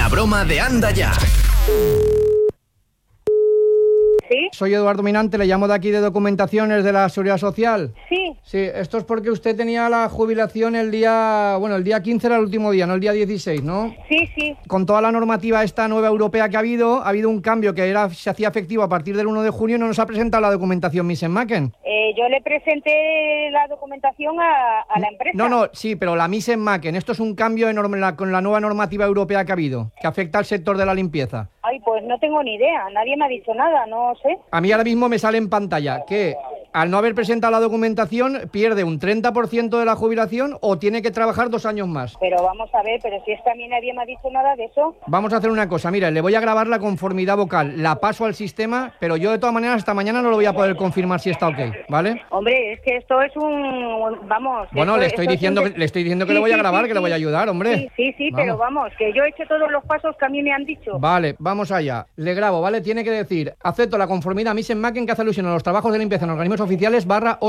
La broma de Anda Ya. ¿Sí? Soy Eduardo Minante, le llamo de aquí de Documentaciones de la Seguridad Social. Sí. Sí, esto es porque usted tenía la jubilación el día 15 era el último día, no el día 16, ¿no? Sí, sí. Con toda la normativa esta nueva europea que ha habido un cambio que se hacía efectivo a partir del 1 de junio y no nos ha presentado la documentación Misen-Maken. Yo le presenté la documentación a la empresa. No, sí, pero la Misen-Maken, esto es un cambio enorme con la nueva normativa europea que ha habido, que afecta al sector de la limpieza. Ay, pues no tengo ni idea, nadie me ha dicho nada, no sé. A mí ahora mismo me sale en pantalla que al no haber presentado la documentación pierde un 30% de la jubilación o tiene que trabajar 2 años más. Pero vamos a ver, pero si es que a mí nadie me ha dicho nada de eso. Vamos a hacer una cosa, mire, le voy a grabar la conformidad vocal, la paso al sistema, pero yo de todas maneras hasta mañana no lo voy a poder confirmar si está ok, ¿vale? Hombre, es que esto es un... Vamos... Bueno, le estoy diciendo que le voy a grabar, que le voy a ayudar, hombre. Sí, pero vamos, que yo he hecho todos los pasos que a mí me han dicho. Vale, vamos allá. Le grabo, ¿vale? Tiene que decir, acepto la conformidad Misen-Maken que hace alusión a los trabajos de limpieza en organismos oficiales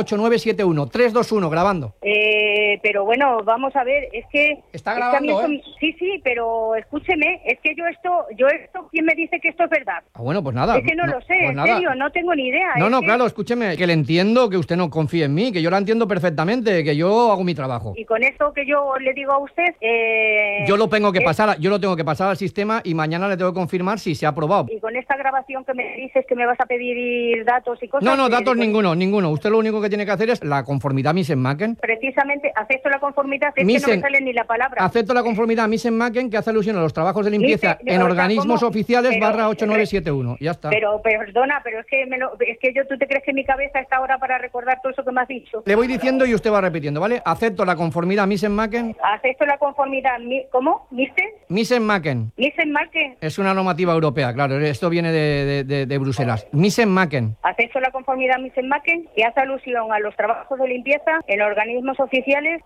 /8971. 3, 2, 1, grabando. Pero bueno, vamos a ver, es que... Está grabando, es que Sí, pero escúcheme, es que yo esto, ¿quién me dice que esto es verdad? Ah, bueno, pues nada. Es que no lo sé, pues en nada. serio, no tengo ni idea. No, claro, escúcheme, que le entiendo que usted no confíe en mí, que yo la entiendo perfectamente, que yo hago mi trabajo. Y con esto que yo le digo a usted... yo lo tengo que pasar al sistema y mañana le tengo que confirmar si se ha aprobado. Y con esta grabación que me dices que me vas a pedir datos y cosas... No, datos ninguno. Usted lo único que tiene que hacer es la conformidad Misen-Maken. Precisamente, acepto la conformidad, es que no me sale ni la palabra. Acepto la conformidad Misen-Maken que hace alusión a los trabajos de limpieza en organismos oficiales /8971. Ya está. Pero perdona, pero es que ¿tú te crees que mi cabeza está ahora para recordar todo eso que me has dicho? Le voy diciendo y usted va repitiendo, ¿vale? Acepto la conformidad Misen-Maken. Acepto la conformidad, ¿cómo? Misen-Maken. Misen-Maken. Es una normativa europea, claro, esto viene de Bruselas. Misen-Maken. Acepto la conformidad Misen-Maken que hace alusión a los trabajos de limpieza en organismos oficiales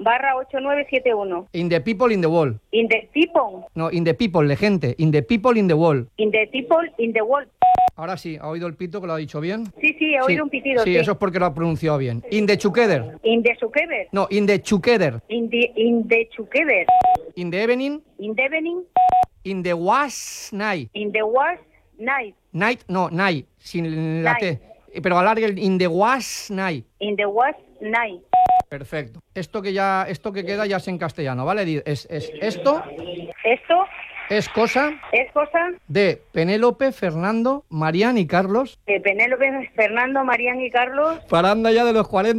/8971. In the people in the world. In the people. No, in the people, de gente. In the people in the world. In the people in the world. Ahora sí, ¿ha oído el pito que lo ha dicho bien? Sí, he oído un pitido. Sí, eso es porque lo ha pronunciado bien. In the together. In the together. No, in the together. In the together. In the evening. In the evening. In the was night. In the was night. Night, no, night, sin la T. Pero alargue el in the was night. In the was night. Perfecto. Esto que queda ya es en castellano, ¿vale? Esto es cosa de Penélope, Fernando, Marián y Carlos. De Penélope, Fernando, Marián y Carlos. Para Anda Ya de los 40.